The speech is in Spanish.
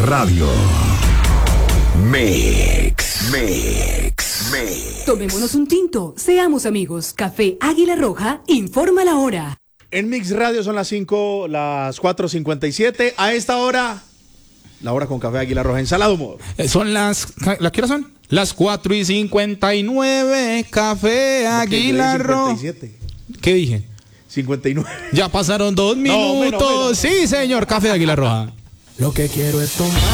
Radio. Mix. Tomémonos un tinto, seamos amigos. Café Águila Roja informa la hora. En Mix Radio son las 4:57. A esta hora, la hora con Café Águila Roja en Sala de Humor. ¿Qué hora son? Las 4:59. Café Águila Roja. ¿Qué dije? 59. Ya pasaron 2 minutos. No, menos. Sí, señor, Café Águila Roja. Lo que quiero es tomar.